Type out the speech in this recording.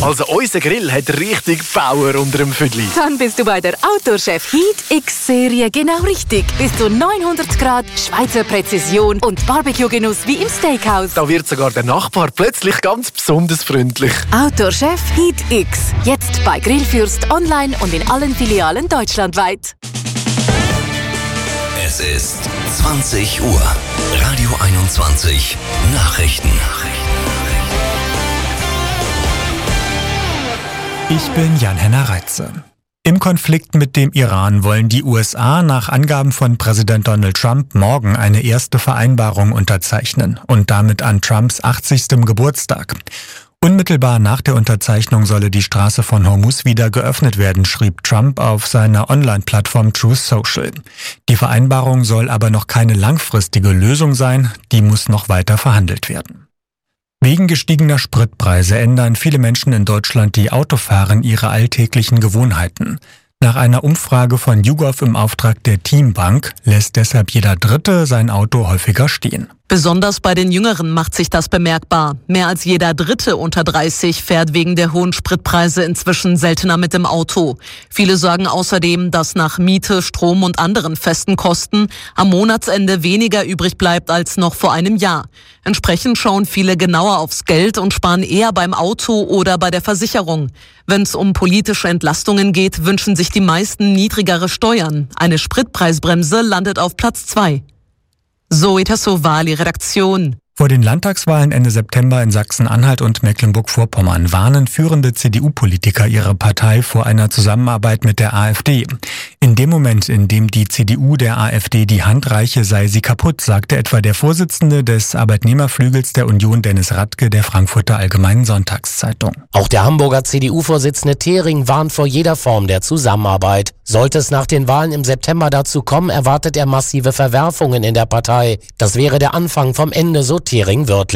Also unser Grill hat richtig Power unter dem Füdli. Dann bist du bei der Outdoor-Chef Heat X-Serie genau richtig. Bis zu 900 Grad, Schweizer Präzision und Barbecue-Genuss wie im Steakhouse. Da wird sogar der Nachbar plötzlich ganz besonders freundlich. Outdoor-Chef Heat X. Jetzt bei Grillfürst online und in allen Filialen deutschlandweit. Es ist 20 Uhr. Radio 21 Nachrichten. Ich bin Jan-Henner Reitze. Im Konflikt mit dem Iran wollen die USA nach Angaben von Präsident Donald Trump morgen eine erste Vereinbarung unterzeichnen und damit an Trumps 80. Geburtstag. Unmittelbar nach der Unterzeichnung solle die Straße von Hormuz wieder geöffnet werden, schrieb Trump auf seiner Online-Plattform Truth Social. Die Vereinbarung soll aber noch keine langfristige Lösung sein, die muss noch weiter verhandelt werden. Wegen gestiegener Spritpreise ändern viele Menschen in Deutschland, die Auto fahren, ihre alltäglichen Gewohnheiten. Nach einer Umfrage von YouGov im Auftrag der Teambank lässt deshalb jeder Dritte sein Auto häufiger stehen. Besonders bei den Jüngeren macht sich das bemerkbar. Mehr als jeder Dritte unter 30 fährt wegen der hohen Spritpreise inzwischen seltener mit dem Auto. Viele sagen außerdem, dass nach Miete, Strom und anderen festen Kosten am Monatsende weniger übrig bleibt als noch vor einem Jahr. Entsprechend schauen viele genauer aufs Geld und sparen eher beim Auto oder bei der Versicherung. Wenn es um politische Entlastungen geht, wünschen sich die meisten niedrigere Steuern. Eine Spritpreisbremse landet auf Platz 2. Zoe Tassovali, Redaktion. Vor den Landtagswahlen Ende September in Sachsen-Anhalt und Mecklenburg-Vorpommern warnen führende CDU-Politiker ihre Partei vor einer Zusammenarbeit mit der AfD. In dem Moment, in dem die CDU der AfD die Hand reiche, sei sie kaputt, sagte etwa der Vorsitzende des Arbeitnehmerflügels der Union, Dennis Radke, der Frankfurter Allgemeinen Sonntagszeitung. Auch der Hamburger CDU-Vorsitzende Thering warnt vor jeder Form der Zusammenarbeit. Sollte es nach den Wahlen im September dazu kommen, erwartet er massive Verwerfungen in der Partei. Das wäre der Anfang vom Ende, so Thering wörtlich.